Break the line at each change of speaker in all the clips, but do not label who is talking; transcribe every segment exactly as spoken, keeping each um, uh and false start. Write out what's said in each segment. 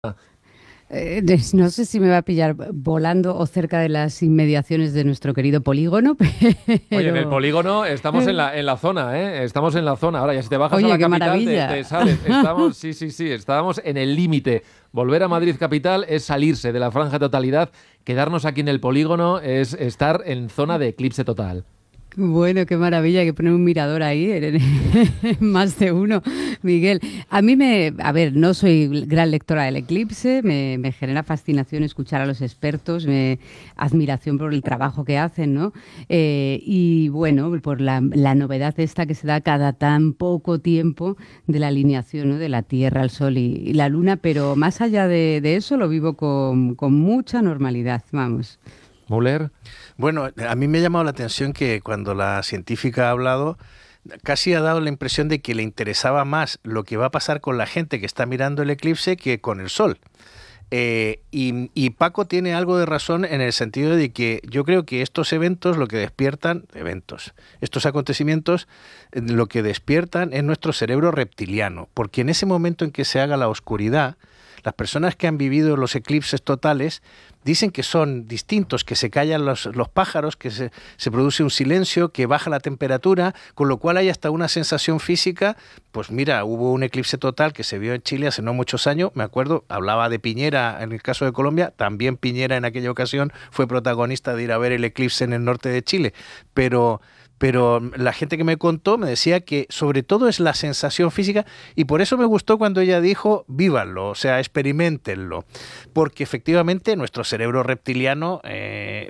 Eh, des- no sé si me va a pillar volando o cerca de las inmediaciones de nuestro querido polígono,
Oye, en el
pero...
polígono estamos en la, en la zona, ¿eh? Estamos en la zona. Ahora, ya si te bajas a
Oye,
la
qué
capital, te,
maravilla.
te sales. Estamos, sí, sí, sí, estábamos en el límite. Volver a Madrid capital es salirse de la franja de totalidad. Quedarnos aquí en el polígono es estar en zona de eclipse total.
Bueno, qué maravilla que poner un mirador ahí, en- más de uno, Miguel. A mí me, a ver, no soy gran lectora del eclipse, me, me genera fascinación escuchar a los expertos, me, admiración por el trabajo que hacen, ¿no? Eh, y bueno, por la, la novedad esta que se da cada tan poco tiempo de la alineación, ¿no? De la Tierra, el Sol y, y la Luna, pero más allá de, de eso lo vivo con, con mucha normalidad, vamos.
Müller.
Bueno, a mí me ha llamado la atención que cuando la científica ha hablado, casi ha dado la impresión de que le interesaba más lo que va a pasar con la gente que está mirando el eclipse que con el Sol. Eh, y, y Paco tiene algo de razón en el sentido de que yo creo que estos eventos lo que despiertan, eventos, estos acontecimientos eh, lo que despiertan es nuestro cerebro reptiliano, porque en ese momento en que se haga la oscuridad, las personas que han vivido los eclipses totales dicen que son distintos, que se callan los, los pájaros, que se, se produce un silencio, que baja la temperatura, con lo cual hay hasta una sensación física. Pues mira, hubo un eclipse total que se vio en Chile hace no muchos años, me acuerdo, hablaba de Piñera en el caso de Colombia, también Piñera en aquella ocasión fue protagonista de ir a ver el eclipse en el norte de Chile, pero... pero la gente que me contó me decía que sobre todo es la sensación física y por eso me gustó cuando ella dijo vívanlo, o sea, experimentenlo, porque efectivamente nuestro cerebro reptiliano eh,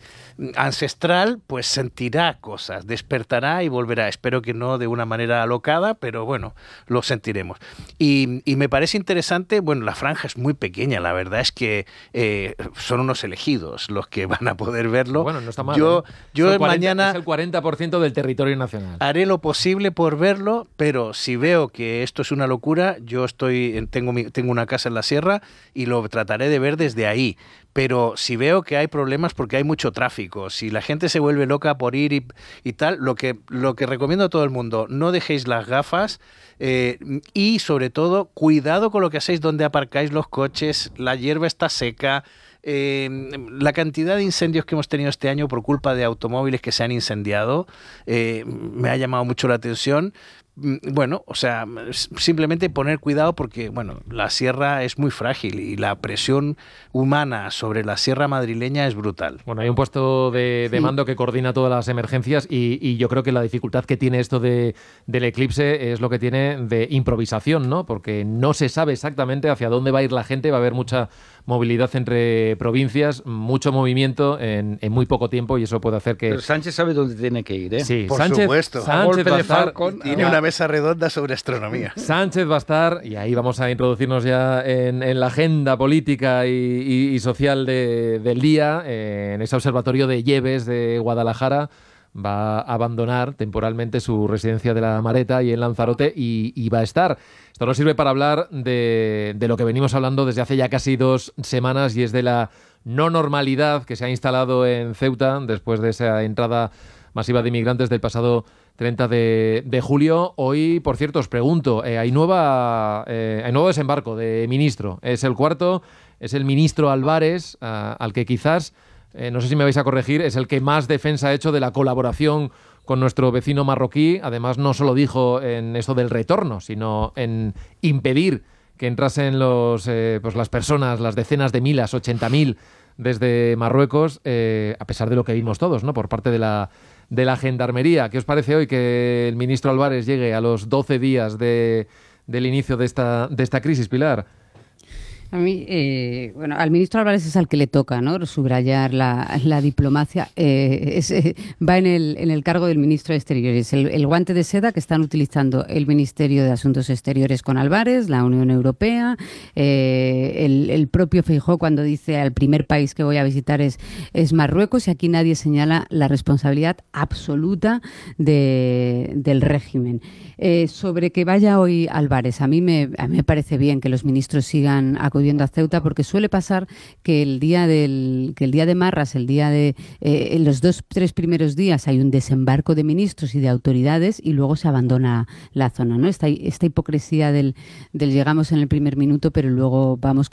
ancestral pues sentirá cosas, despertará y volverá, espero que no de una manera alocada, pero bueno, lo sentiremos. Y, y me parece interesante, bueno, la franja es muy pequeña, la verdad es que eh, son unos elegidos los que van a poder verlo.
Bueno, no está mal.
Yo,
¿eh?
yo
Es el cuarenta,
mañana...
es el cuarenta por ciento del territorio nacional.
Haré lo posible por verlo, pero si veo que esto es una locura, yo estoy tengo mi, tengo una casa en la sierra y lo trataré de ver desde ahí. Pero si veo que hay problemas porque hay mucho tráfico, si la gente se vuelve loca por ir y, y tal, lo que lo que recomiendo a todo el mundo, no dejéis las gafas eh, y sobre todo cuidado con lo que hacéis, donde aparcáis los coches, la hierba está seca. Eh, la cantidad de incendios que hemos tenido este año por culpa de automóviles que se han incendiado eh, me ha llamado mucho la atención. Bueno, o sea, simplemente poner cuidado porque, bueno, la sierra es muy frágil y la presión humana sobre la sierra madrileña es brutal.
Bueno, hay un puesto de, de mando que coordina todas las emergencias y, y yo creo que la dificultad que tiene esto de, del eclipse es lo que tiene de improvisación, ¿no? Porque no se sabe exactamente hacia dónde va a ir la gente, va a haber mucha movilidad entre provincias, mucho movimiento en, en muy poco tiempo y eso puede hacer que...
Pero Sánchez sabe dónde tiene que ir, ¿eh?
Sí,
por
Sánchez,
supuesto.
Sánchez va a estar...
Falcon,
Tiene una mesa redonda sobre astronomía.
Sánchez va a estar, y ahí vamos a introducirnos ya en, en la agenda política y, y, y social de, del día, eh, en ese observatorio de Lleves de Guadalajara. Va a abandonar temporalmente su residencia de la Mareta y en Lanzarote y, y va a estar. Esto nos sirve para hablar de, de lo que venimos hablando desde hace ya casi dos semanas y es de la no normalidad que se ha instalado en Ceuta después de esa entrada masiva de inmigrantes del pasado treinta de, de julio. Hoy, por cierto, os pregunto, eh, hay, nueva, eh, hay nuevo desembarco de ministro. Es el cuarto, es el ministro Álvarez, uh, al que quizás... Eh, no sé si me vais a corregir, es el que más defensa ha hecho de la colaboración con nuestro vecino marroquí. Además, no solo dijo en eso del retorno, sino en impedir que entrasen los, eh, pues las personas, las decenas de miles, ochenta mil desde Marruecos, eh, a pesar de lo que vimos todos, ¿no? Por parte de la, de la Gendarmería. ¿Qué os parece hoy que el ministro Álvarez llegue a los doce días de, del inicio de esta, de esta crisis, Pilar?
A mí, eh, bueno, al ministro Álvarez es al que le toca, ¿no? Subrayar la, la diplomacia. Eh, es, eh, va en el, en el cargo del ministro de Exteriores. El, el guante de seda que están utilizando el Ministerio de Asuntos Exteriores con Álvarez, la Unión Europea, eh, el, el propio Feijóo cuando dice al primer país que voy a visitar es, es Marruecos y aquí nadie señala la responsabilidad absoluta de, del régimen. Eh, sobre que vaya hoy Álvarez, a mí, me, a mí me parece bien que los ministros sigan acudiendo a Ceuta porque suele pasar que el día del que el día de Marras, el día de eh, en los dos tres primeros días hay un desembarco de ministros y de autoridades y luego se abandona la zona, ¿no? Esta, esta hipocresía del, del llegamos en el primer minuto pero luego vamos